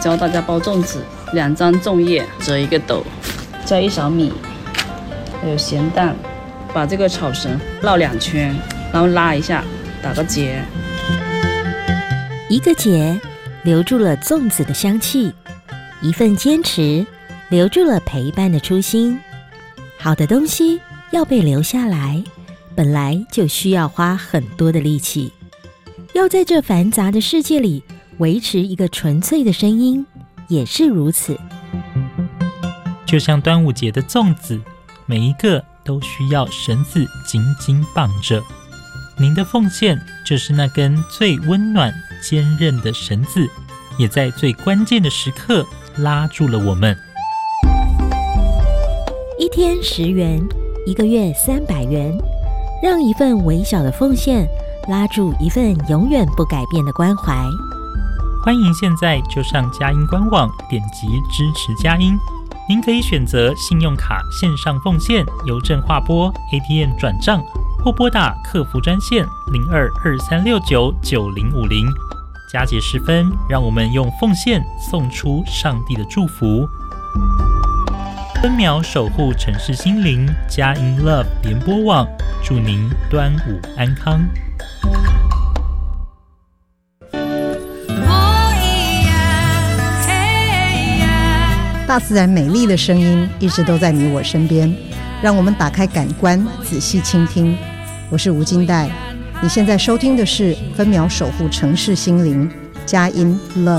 教大家包粽子，2张粽叶折一个斗，加1勺米，还有咸蛋，把这个草绳绕2圈，然后拉一下，打个结。 一个结留住了粽子的香气，一份坚持留住了陪伴的初心。好的东西要被留下来，本来就需要花很多的力气。要在这繁杂的世界里维持一个纯粹的声音，也是如此。 就像端午节的粽子，每一个都需要绳子紧紧绑着。您的奉献就是那根最温暖坚韧的绳子，也在最关键的时刻拉住了我们。 一天10元，一个月300元，让一份微小的奉献拉住一份永远不改变的关怀。 欢迎现在就上佳音官网点击支持佳音。您可以选择信用卡线上奉献、邮政划拨、ATM 转账，或拨打客服专线0223699050。佳节时分，让我们用奉献送出上帝的祝福。分秒守护城市心灵，佳音 Love 联播网，祝您端午安康。 大自然美丽的声音一直都在你我身边，让我们打开感官，仔细倾听。我是吴金代，你现在收听的是分秒守护城市心灵，佳音 Love。